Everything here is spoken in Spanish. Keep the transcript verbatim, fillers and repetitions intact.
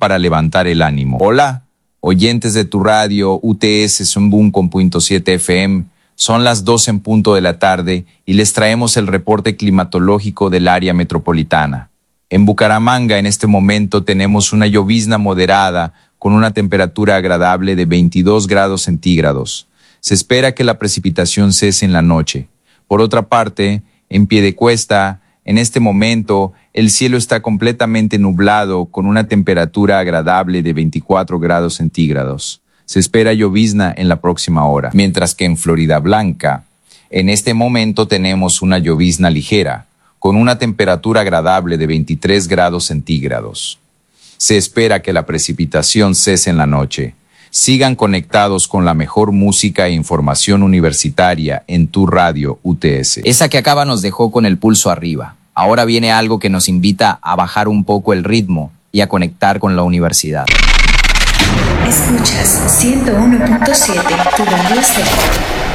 para levantar el ánimo. Hola, oyentes de tu radio U T S Zumbunco punto siete F M. Son las dos en punto de la tarde y les traemos el reporte climatológico del área metropolitana. En Bucaramanga en este momento tenemos una llovizna moderada con una temperatura agradable de veintidós grados centígrados. Se espera que la precipitación cese en la noche. Por otra parte, en Piedecuesta, en este momento, el cielo está completamente nublado con una temperatura agradable de veinticuatro grados centígrados. Se espera llovizna en la próxima hora. Mientras que en Floridablanca, en este momento tenemos una llovizna ligera, con una temperatura agradable de veintitrés grados centígrados. Se espera que la precipitación cese en la noche. Sigan conectados con la mejor música e información universitaria en tu radio U T S. Esa que acaba nos dejó con el pulso arriba. Ahora viene algo que nos invita a bajar un poco el ritmo y a conectar con la universidad. Escuchas ciento uno punto siete, tu radio estéreo.